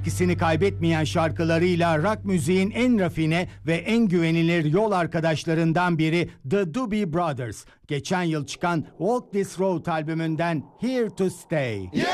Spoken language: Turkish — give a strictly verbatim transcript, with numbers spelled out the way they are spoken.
etkisini kaybetmeyen şarkılarıyla rock müziğin en rafine ve en güvenilir yol arkadaşlarından biri The Doobie Brothers. Geçen yıl çıkan Walk This Road albümünden Here to Stay.